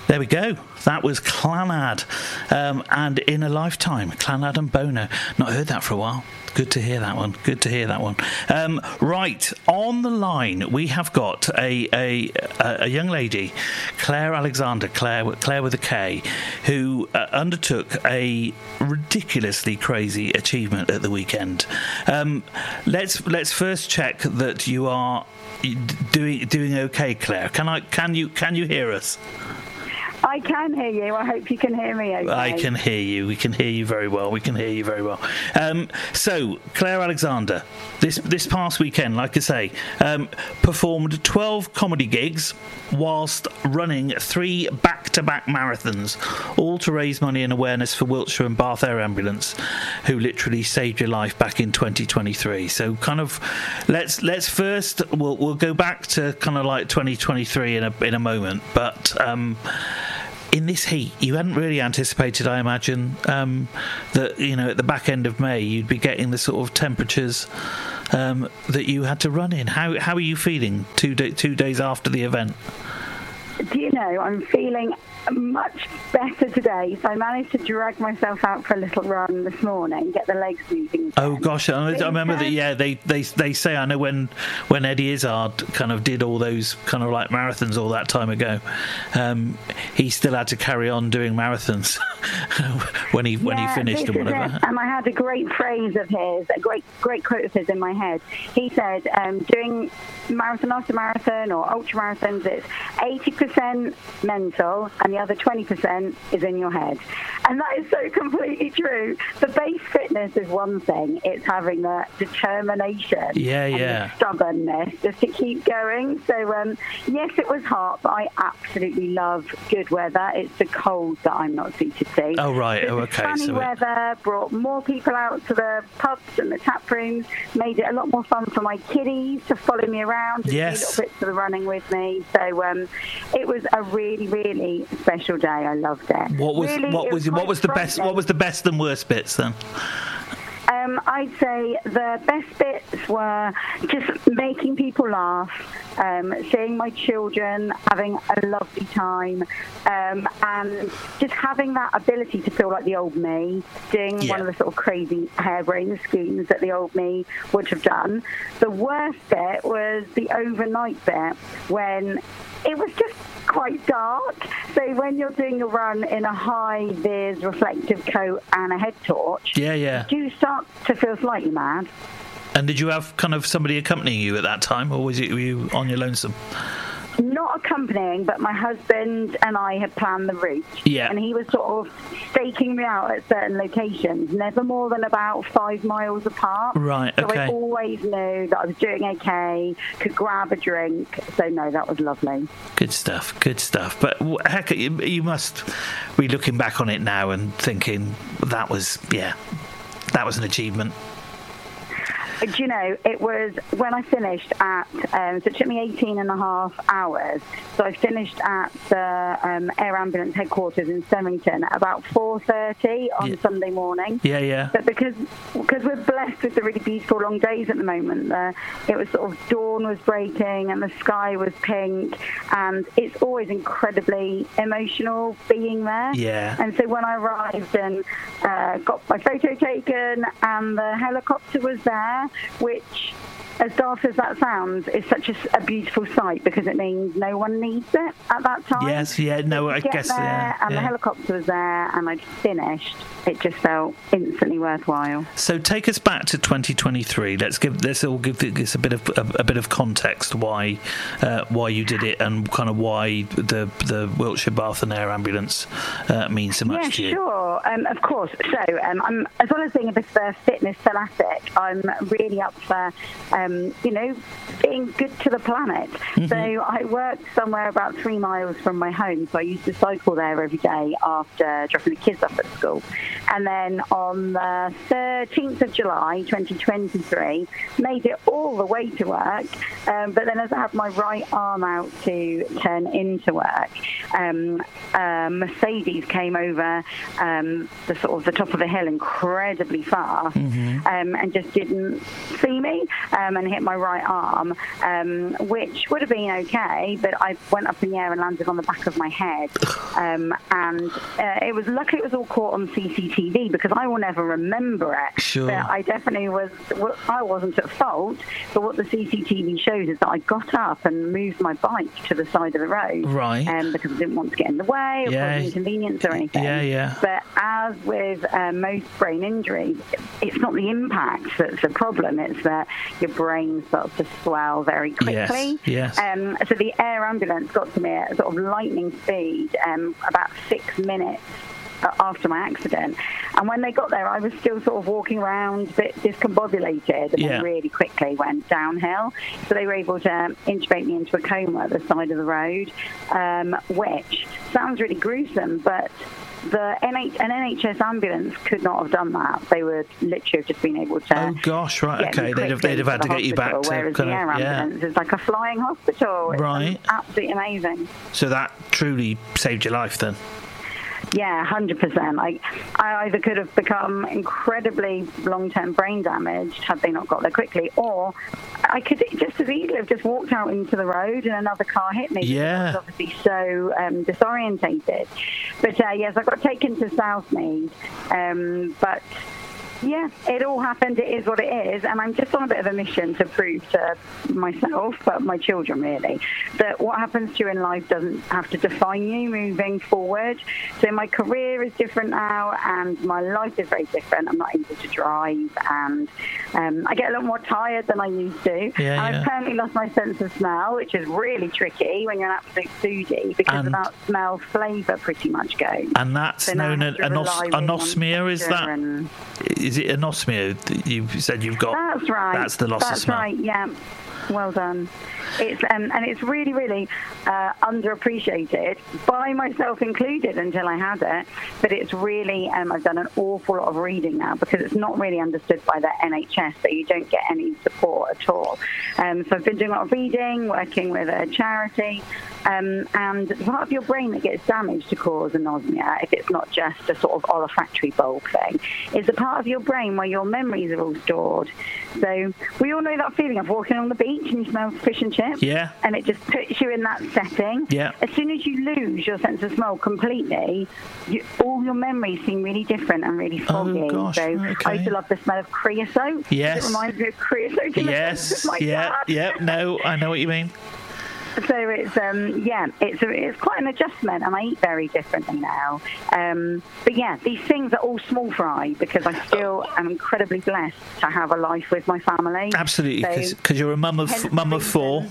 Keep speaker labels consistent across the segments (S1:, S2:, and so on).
S1: There we go. That was Clannad, and In a Lifetime, Clannad and Bono. Not heard that for a while. Good to hear that one. Right, on the line we have got a young lady, Claire Alexander, Claire with a K, who undertook a ridiculously crazy achievement at the weekend. Let's first check that you are doing okay, Claire. Can you hear us?
S2: I can hear you. I hope you can hear me okay.
S1: I can hear you. We can hear you very well. So, Claire Alexander, this past weekend, like I say, performed 12 comedy gigs whilst running 3 back-to-back marathons, all to raise money and awareness for Wiltshire and Bath Air Ambulance, who literally saved your life back in 2023. So, kind of, let's first we'll go back to kind of like 2023 in a moment, but. In this heat, you hadn't really anticipated, I imagine, that at the back end of May you'd be getting the sort of temperatures that you had to run in. How are you feeling 2 days after the event?
S2: Do you know, I'm feeling much better today. So I managed to drag myself out for a little run this morning, get the legs moving again.
S1: Oh gosh, I remember that. Yeah, they say, I know when Eddie Izzard kind of did all those kind of like marathons all that time ago, he still had to carry on doing marathons when he finished and whatever.
S2: And I had a great phrase of his, a great quote of his in my head. He said, doing marathon after marathon or ultra marathons, it's 80% mental and the other 20% is in your head. And that is so completely true. The base fitness is one thing. It's having the determination and the stubbornness just to keep going. So, yes, it was hot, but I absolutely love good weather. It's the cold that I'm not suited to.
S1: Oh, right.
S2: So
S1: okay.
S2: Sunny weather brought more people out to the pubs and the tap rooms, made it a lot more fun for my kiddies to follow me around and do little bits of the running with me. So it was a really, really special day. I loved it.
S1: What was the best and worst bits then?
S2: I'd say the best bits were just making people laugh, seeing my children having a lovely time, and just having that ability to feel like the old me, doing one of the sort of crazy harebrained schemes that the old me would have done. The worst bit was the overnight bit when it was just quite dark. So when you're doing a run in a high-vis reflective coat and a head torch, you do start to feel slightly mad.
S1: And did you have kind of somebody accompanying you at that time, or were you on your lonesome?
S2: Not accompanying, but my husband and I had planned the route.
S1: Yeah.
S2: And he was sort of staking me out at certain locations, never more than about 5 miles apart.
S1: Right, okay.
S2: So I always knew that I was doing okay, could grab a drink. So, no, that was lovely.
S1: Good stuff. But, heck, you must be looking back on it now and thinking that was an achievement.
S2: Do you know, it was when I finished at, so it took me 18 and a half hours. So I finished at the Air Ambulance headquarters in Symington at about 4:30 on Sunday morning.
S1: Yeah.
S2: But because we're blessed with the really beautiful long days at the moment, it was sort of dawn was breaking and the sky was pink, and it's always incredibly emotional being there.
S1: Yeah.
S2: And so when I arrived and got my photo taken and the helicopter was there, which, as daft as that sounds, is such a beautiful sight because it means no one needs it at that time.
S1: Yes, yeah, no, I guess.
S2: The helicopter was there and I'd finished. It just felt instantly worthwhile.
S1: So take us back to 2023. Let's all give this a bit of context why you did it and kind of why the Wiltshire Bath and Air Ambulance means so much to you.
S2: Yeah, sure. Of course. So I'm, as well as being a bit of a fitness fanatic, I'm really up for being good to the planet. Mm-hmm. So I worked somewhere about 3 miles from my home, so I used to cycle there every day after dropping the kids off at school. And then on the 13th of July, 2023, made it all the way to work. But then as I had my right arm out to turn into work, Mercedes came over the sort of the top of a hill incredibly fast, and just didn't see me, and hit my right arm, which would have been okay, but I went up in the air and landed on the back of my head, and it was luckily it was all caught on CCTV because I will never remember it.
S1: Sure.
S2: But I definitely I wasn't at fault, but what the CCTV shows is that I got up and moved my bike to the side of the road,
S1: right?
S2: Because I didn't want to get in the way or cause inconvenience or anything.
S1: Yeah.
S2: But as with most brain injuries, it's not the impact that's the problem; it's that your brain starts to swell very quickly.
S1: Yes.
S2: So the air ambulance got to me at sort of lightning speed, about 6 minutes after my accident, and when they got there I was still sort of walking around a bit discombobulated, and then really quickly went downhill, so they were able to intubate me into a coma at the side of the road, which sounds really gruesome, but an NHS ambulance could not have done that. They would literally have just been able to.
S1: Oh gosh, right, okay. They'd have had to get you back to.
S2: Whereas the air ambulance is like a flying hospital.
S1: Right.
S2: It's absolutely amazing.
S1: So that truly saved your life then.
S2: Yeah, 100%. I either could have become incredibly long-term brain damaged had they not got there quickly, or I could just as easily have just walked out into the road and another car hit me.
S1: Yeah.
S2: I was obviously so disorientated. But yes, I got taken to Southmead, but yeah, it all happened. It is what it is. And I'm just on a bit of a mission to prove to myself, but my children really, that what happens to you in life doesn't have to define you moving forward. So my career is different now and my life is very different. I'm not able to drive and I get a lot more tired than I used to.
S1: Yeah,
S2: and I've permanently lost my sense of smell, which is really tricky when you're an absolute foodie, because without smell, flavour pretty much goes.
S1: And that's known as anosmia, is that? Is it anosmia? You said you've got.
S2: That's right.
S1: That's the loss of smell.
S2: That's right. Yeah. Well done. It's and it's really, really underappreciated, by myself included, until I had it. But it's really, I've done an awful lot of reading now because it's not really understood by the NHS, so you don't get any support at all. So I've been doing a lot of reading, working with a charity, and the part of your brain that gets damaged to cause anosmia, if it's not just a sort of olfactory bulb thing, is the part of your brain where your memories are all stored. So we all know that feeling of walking on the beach and you smell fish and chips.
S1: Yeah.
S2: And it just puts you in that setting.
S1: Yeah.
S2: As soon as you lose your sense of smell completely, all your memories seem really different and really foggy.
S1: Oh, gosh.
S2: So
S1: Okay.
S2: I used to love the smell of creosote.
S1: Yes.
S2: It reminds me of creosote.
S1: Yes. Yeah. No, I know what you mean.
S2: So it's it's quite an adjustment, and I eat very differently now. But yeah, these things are all small fry because I still am incredibly blessed to have a life with my family.
S1: Absolutely, because you're a mum of four.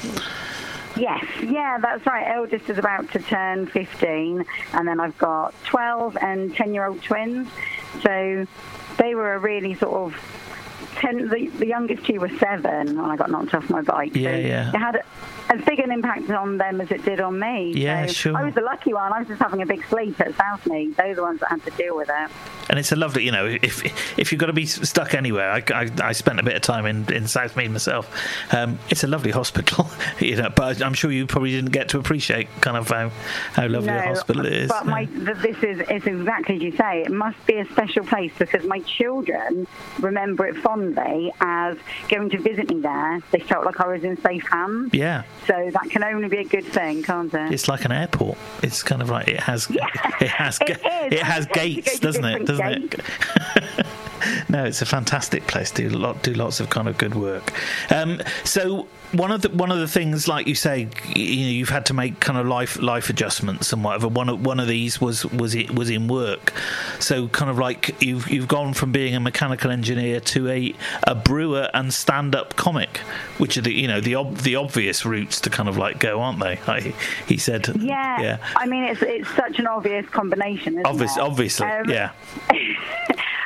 S2: Yes, yeah, that's right. Eldest is about to turn 15, and then I've got 12 and 10-year-old twins. So they were a really sort of the youngest two were 7 when I got knocked off my bike.
S1: Yeah,
S2: so it had as big an impact on them as it did on me.
S1: Yeah,
S2: so
S1: sure.
S2: I was the lucky one. I was just having a big sleep at Southmead. Those are the ones that had to deal with it.
S1: And it's a lovely, if you've got to be stuck anywhere, I spent a bit of time in Southmead myself. It's a lovely hospital, but I'm sure you probably didn't get to appreciate kind of how lovely a hospital it is.
S2: But it's exactly as you say. It must be a special place because my children remember it fondly as going to visit me there. They felt like I was in safe hands.
S1: Yeah.
S2: So that can only be a good thing, can't it?
S1: It's like an airport. It's kind of like it has gates, doesn't it? Doesn't it? No, it's a fantastic place. Do lots of kind of good work. So one of the things, like you say, you've had to make kind of life adjustments and whatever. One of these was in work. So kind of like you've gone from being a mechanical engineer to a brewer and stand-up comic, which are the obvious routes to kind of like go, aren't they? He said.
S2: Yeah. I mean, it's such an obvious combination, isn't it?
S1: Obviously, yeah.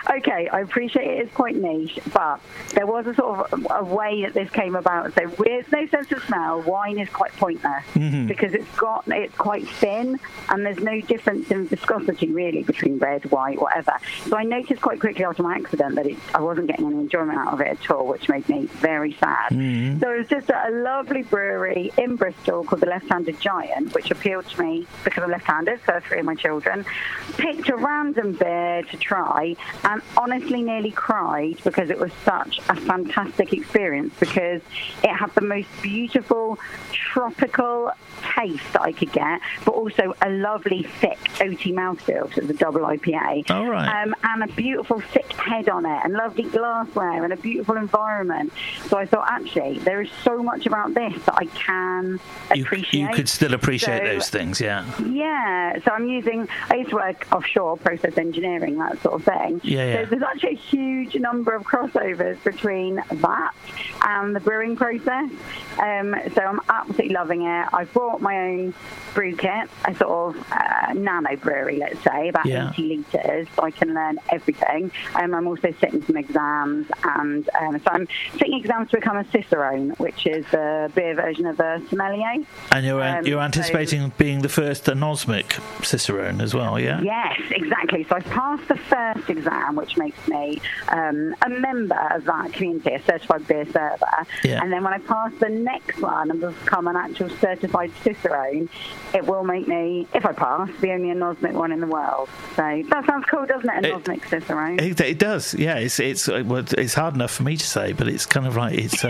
S2: Okay, I appreciate it is quite niche, but there was a sort of a way that this came about. So with no sense of smell, wine is quite pointless because it's quite thin and there's no difference in viscosity really between red, white, whatever. So I noticed quite quickly after my accident that I wasn't getting any enjoyment out of it at all, which made me very sad. So it was just at a lovely brewery in Bristol called the Left-Handed Giant, which appealed to me because I'm left-handed, so 3 of my children. Picked a random beer to try and honestly nearly cried because it was such a fantastic experience, because it had the most beautiful tropical taste that I could get, but also a lovely thick oaty mouthfeel, so it's a double IPA.
S1: All right.
S2: And a beautiful thick head on it, and lovely glassware, and a beautiful environment. So I thought, actually, there is so much about this that I can appreciate.
S1: You could still appreciate those things, yeah.
S2: Yeah, so I used to work offshore, process engineering, that sort of thing.
S1: Yeah.
S2: So there's actually a huge number of crossovers between that and the brewing process. So I'm absolutely loving it. I've brought my own brew kit, a sort of nano brewery, let's say, about 80 litres, so I can learn everything. I'm also sitting some exams, and so I'm sitting exams to become a Cicerone, which is the beer version of a sommelier.
S1: And you're anticipating being the first anosmic Cicerone as well, yeah?
S2: Yes, exactly. So I passed the first exam, which makes me a member of that community, a certified beer server.
S1: Yeah.
S2: And then when I pass the next one and become an actual certified Cicerone, it will make me, if I pass, the only anosmic one in the world. So that sounds cool, doesn't it? Anosmic Cicerone.
S1: It does, yeah. It's hard enough for me to say, but it's kind of like it's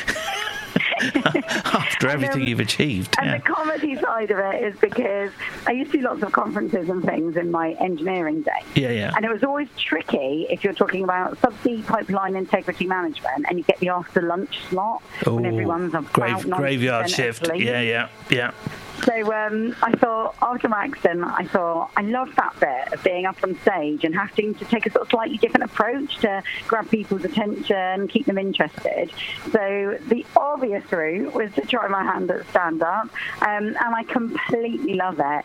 S1: after everything you've achieved.
S2: And the comedy side of it is because I used to do lots of conferences and things in my engineering days.
S1: Yeah.
S2: And it was always tricky if you're talking about subsea pipeline integrity management and you get the after lunch slot when everyone's about
S1: graveyard shift. Yeah.
S2: So I thought, after my accident, I loved that bit of being up on stage and having to take a sort of slightly different approach to grab people's attention, keep them interested. So the obvious route was to try my hand at stand-up, and I completely love it.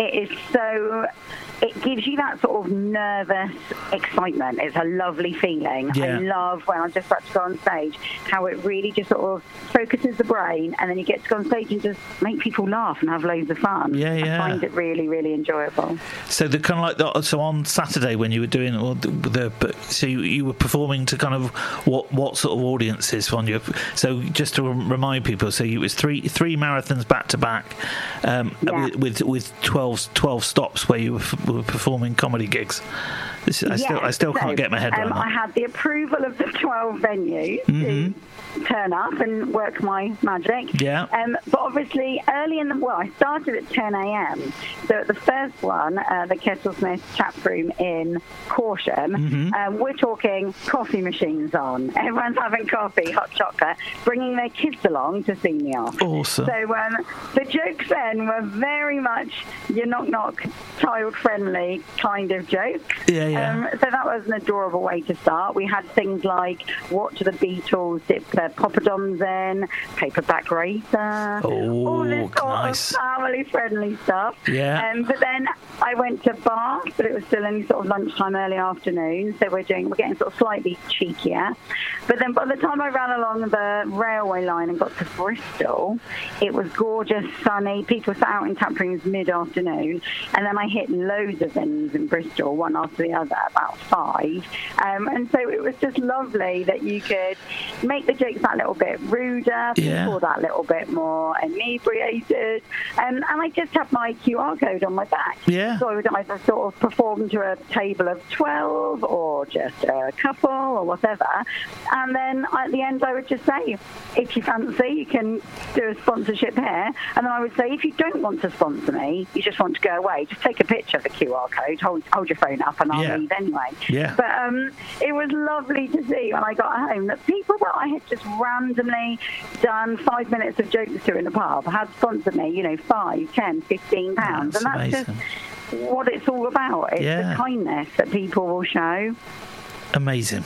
S2: It gives you that sort of nervous excitement. It's a lovely feeling.
S1: Yeah.
S2: I love when I'm just about to go on stage, how it really just sort of focuses the brain, and then you get to go on stage and just make people laugh and have loads of fun.
S1: Yeah.
S2: I find it really, really enjoyable.
S1: So the kind of like so on Saturday when you were doing so you were performing to kind of what sort of audiences on your. So just to remind people, so it was three marathons back to back, with 12 stops where you were performing comedy gigs. I still can't get my head around that.
S2: I had the approval of the 12 venues to turn up and work my magic.
S1: Yeah.
S2: But obviously, early I started at 10 a.m. So at the first one, the Kettlesmith Chap Room in Horsham, we're talking coffee machines on. Everyone's having coffee, hot chocolate, bringing their kids along to see me off.
S1: Awesome.
S2: So the jokes then were very much your knock-knock, child-friendly kind of jokes.
S1: Yeah.
S2: So that was an adorable way to start. We had things like, what do the Beatles dip their poppadoms in, paperback racer, all this sort of family-friendly stuff.
S1: Yeah.
S2: But then I went to Bath, but it was still only sort of lunchtime, early afternoon, so we're getting sort of slightly cheekier. But then by the time I ran along the railway line and got to Bristol, it was gorgeous, sunny. People sat out in tap rooms mid-afternoon, and then I hit loads of venues in Bristol, one after the other, about 5. And so it was just lovely that you could make the jokes that little bit ruder, people that little bit more inebriated. And I just had my QR code on my back.
S1: Yeah.
S2: So I would either sort of perform to a table of 12 or just a couple or whatever. And then at the end I would just say, if you fancy, you can do a sponsorship here. And then I would say, if you don't want to sponsor me, you just want to go away, just take a picture of the QR code, hold your phone up, and I'll leave anyway.
S1: Yeah.
S2: But it was lovely to see when I got home that people that I had just randomly done 5 minutes of jokes to in the pub had sponsored me, 5, 10, 15 pounds.
S1: That's
S2: and that's
S1: amazing.
S2: Just what it's all about. It's the kindness that people will show.
S1: Amazing.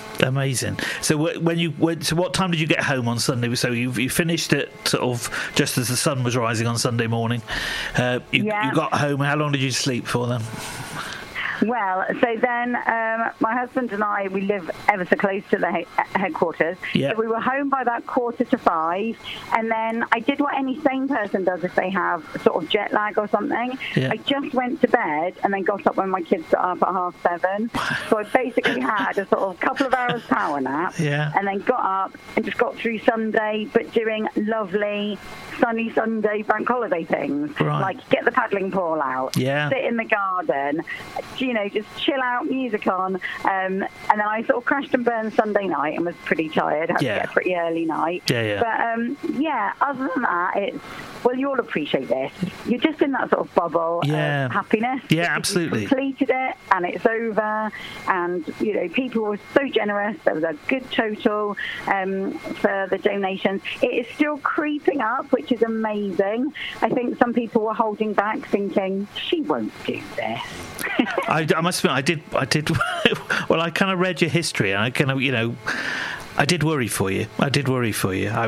S1: So what time did you get home on Sunday? So you finished it sort of just as the sun was rising on Sunday morning. You got home. How long did you sleep for then?
S2: Well, so then my husband and I, we live ever so close to the headquarters.
S1: Yep.
S2: So we were home by about 4:45, and then I did what any sane person does if they have sort of jet lag or something.
S1: Yeah.
S2: I just went to bed and then got up when my kids got up at 7:30. So I basically had a sort of couple of hours power nap, and then got up and just got through Sunday, but doing lovely sunny Sunday bank holiday things, like get the paddling pool out, sit in the garden, you know, just chill out, music on, and then I sort of crashed and burned Sunday night and was pretty tired, had to get a pretty early night. But other than that, it's, well, you'll appreciate this. You're just in that sort of bubble of happiness.
S1: Yeah, absolutely.
S2: You completed it and it's over, and you know, people were so generous. There was a good total for the donations. It is still creeping up, which is amazing. I think some people were holding back, thinking she won't do this.
S1: I must admit, I did. Well, I kind of read your history, and I kind of, you know, I did worry for you. I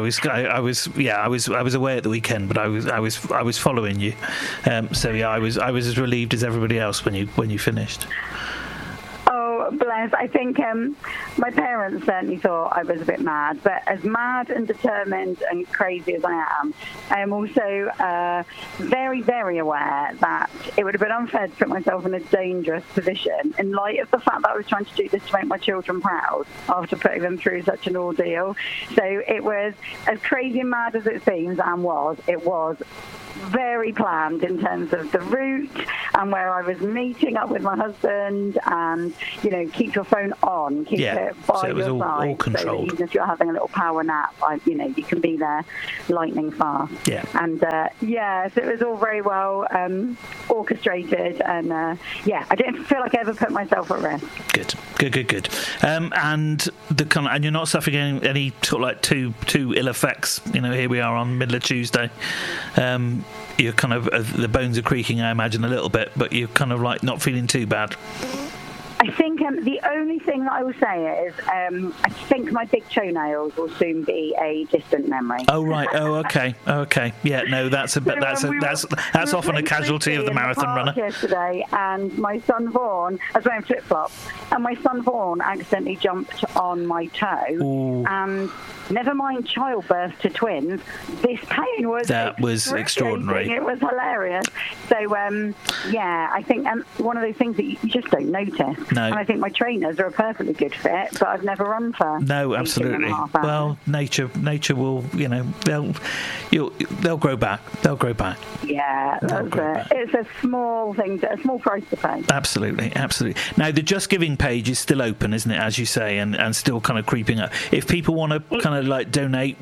S1: was away at the weekend, but I was following you. So yeah, I was as relieved as everybody else when you finished.
S2: Oh, bless. I think my parents certainly thought I was a bit mad, but as mad and determined and crazy as I am also very, very aware that it would have been unfair to put myself in a dangerous position in light of the fact that I was trying to do this to make my children proud after putting them through such an ordeal. So it was as crazy and mad as it seems, and it was very planned in terms of the route and where I was meeting up with my husband, and you know, keep your phone on, keep it by
S1: it was
S2: your side,
S1: all controlled.
S2: so that even if you're having a little power nap, you know, you can be there lightning fast. And so it was all very well orchestrated, and I didn't feel like I ever put myself at risk.
S1: Good. And and you're not suffering any sort of like too ill effects. You know, here we are on middle of Tuesday. You're kind of the bones are creaking, I imagine, a little bit, but you're kind of like not feeling too bad.
S2: I think the only thing that I will say is I think my big toenails will soon be a distant memory.
S1: Oh right. Oh okay. Yeah. No, that's often a casualty of the marathon runner.
S2: Yesterday, and my son Vaughan, I was wearing flip flops, and my son Vaughan accidentally jumped on my toe.
S1: Ooh.
S2: And never mind childbirth to twins, this pain was
S1: extraordinary.
S2: It was hilarious. So I think one of those things that you just don't notice.
S1: No.
S2: And I think my trainers are a perfectly good fit, but I've never run for.
S1: No, absolutely. Well, nature will, you know, they'll grow back.
S2: Yeah, that's it. It's a small thing, a small price to pay.
S1: Absolutely. Now, the Just Giving page is still open, isn't it, as you say, and still kind of creeping up. If people want to kind of like donate,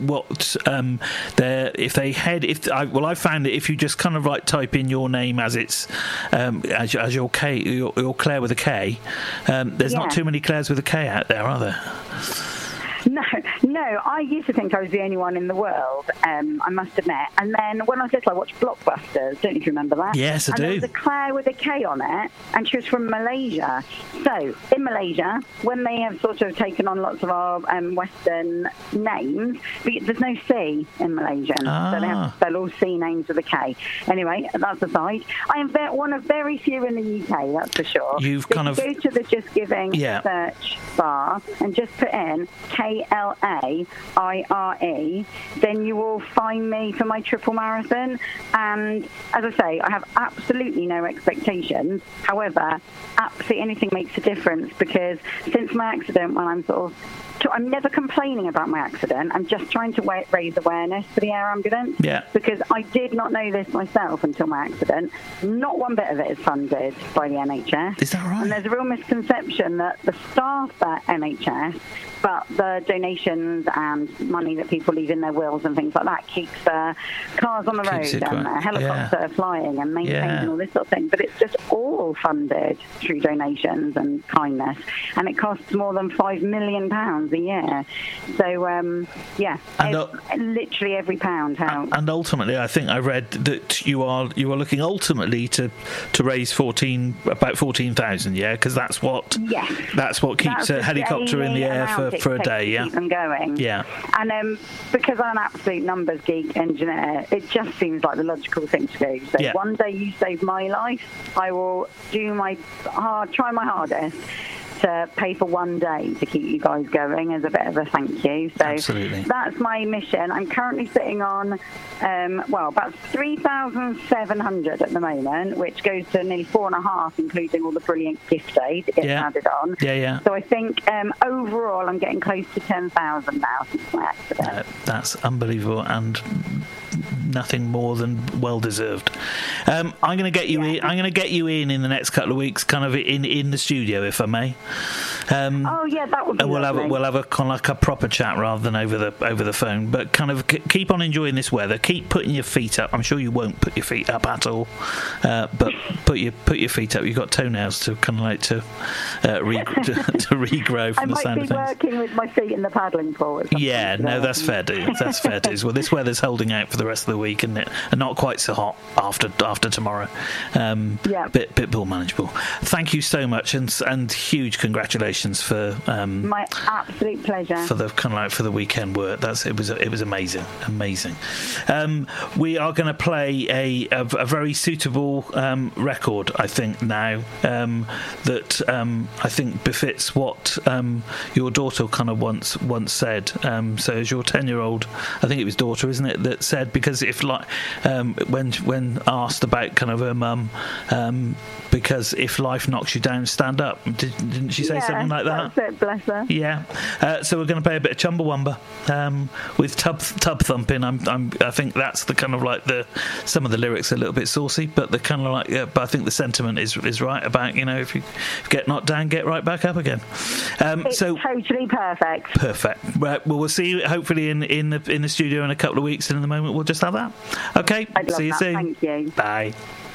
S1: I found that if you just kind of like type in your name as it's as your Claire with a K. There's not too many Claires with a K out there, are there?
S2: No, I used to think I was the only one in the world, I must admit. And then when I was little, I watched Blockbusters. Don't know if you remember that.
S1: Yes, I do.
S2: There was a Claire with a K on it, and she was from Malaysia. So, in Malaysia, when they have sort of taken on lots of our Western names, there's no C in Malaysian. So they have to spell all C names with a K. Anyway, that's aside. I am one of very few in the UK, that's for sure.
S1: You've
S2: go to the Just Giving search bar and just put in KLAIRE, then you will find me for my triple marathon. And as I say, I have absolutely no expectations. However, absolutely anything makes a difference, because since my accident, when I'm never complaining about my accident. I'm just trying to raise awareness for the air ambulance.
S1: Yeah.
S2: Because I did not know this myself until my accident. Not one bit of it is funded by the NHS.
S1: Is that right?
S2: And there's a real misconception that the staff at NHS, but the donations and money that people leave in their wills and things like that keeps cars on the road and a helicopter flying and maintaining all this sort of thing. But it's just all funded through donations and kindness. And it costs more than £5 million pounds a year. So yeah,
S1: And,
S2: literally every pound helps.
S1: And ultimately, I think I read that you are looking ultimately to raise about 14,000. Yeah, because that's what keeps a helicopter in the air for a day. Yeah,
S2: keep them going.
S1: Yeah,
S2: and because I'm an absolute numbers geek engineer, it just seems like the logical thing to do. So one day you save my life, I will try my hardest to pay for one day to keep you guys going as a bit of a thank you. So
S1: absolutely.
S2: That's my mission. I'm currently sitting on, about 3,700 at the moment, which goes to nearly 4.5, including all the brilliant gift aid that gets added on.
S1: Yeah.
S2: So I think overall I'm getting close to 10,000 now since my accident.
S1: That's unbelievable and nothing more than well deserved. I'm going to get you in. I'm going to get you in the next couple of weeks, kind of in the studio, if I may.
S2: That would be lovely.
S1: We'll have a kind of like a proper chat rather than over the phone. But kind of keep on enjoying this weather. Keep putting your feet up. I'm sure you won't put your feet up at all, but put your feet up. You've got toenails to kind of like to regrow from the sound of things.
S2: I might be working with my feet in the paddling pool.
S1: Yeah, no, that's fair dues. That's fair dues. Well, this weather's holding out for the rest of the week, and not quite so hot after tomorrow. Bit more manageable. Thank you so much, and huge congratulations for
S2: my absolute pleasure
S1: for the kind of like for the weekend work. It was amazing. We are going to play a very suitable record, I think now that I think befits what your daughter kind of once said. So as your 10-year-old, I think it was daughter, isn't it, that said, because if like when asked about kind of her mum, because if life knocks you down, stand up. Didn't she say something like that?
S2: That's it, bless her.
S1: Yeah. So we're going to play a bit of Chumbawamba with tub thumping. I think that's the kind of like some of the lyrics are a little bit saucy, but the kind of like but I think the sentiment is right about, you know, if you get knocked down, get right back up again.
S2: It's totally perfect.
S1: Perfect. Right. Well, we'll see you hopefully in the studio in a couple of weeks, and in the moment we'll just have that. Okay.
S2: I'd love
S1: see you
S2: that.
S1: soon.
S2: Thank you.
S1: Bye.